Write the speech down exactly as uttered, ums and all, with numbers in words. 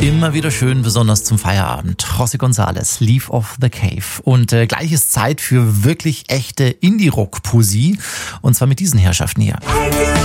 Immer wieder schön, besonders zum Feierabend. José González, Leave of the Cave. Und äh, gleich ist Zeit für wirklich echte Indie-Rock-Poesie. Und zwar mit diesen Herrschaften hier.